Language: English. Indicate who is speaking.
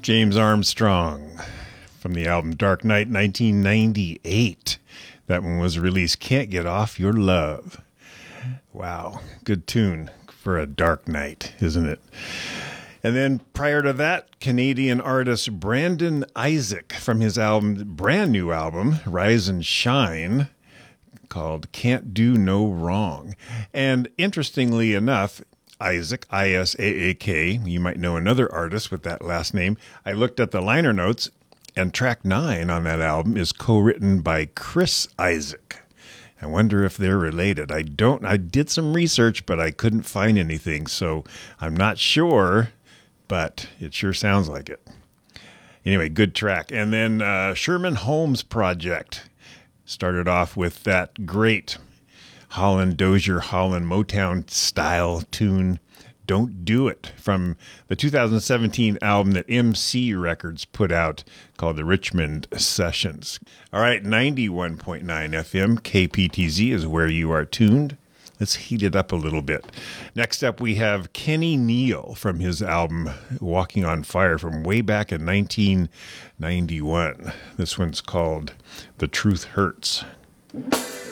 Speaker 1: James Armstrong from the album Dark Knight 1998. That one was released. Can't Get Off Your Love. Wow, good tune for a dark night, isn't it? And then prior to that, Canadian artist Brandon Isaac from his brand new album, Rise and Shine, called Can't Do No Wrong. And interestingly enough, Isaac, I-S-A-A-K, you might know another artist with that last name. I looked at the liner notes, and track 9 on that album is co-written by Chris Isaak. I wonder if they're related. I did some research, but I couldn't find anything, so I'm not sure, but it sure sounds like it. Anyway, good track. And then Sherman Holmes Project started off with that great Dozier Holland Motown style tune, Don't Do It, from the 2017 album that MC Records put out called the Richmond Sessions. All right, 91.9 FM, KPTZ is where you are tuned. Let's heat it up a little bit. Next up, we have Kenny Neal from his album Walking on Fire from way back in 1991. This one's called The Truth Hurts.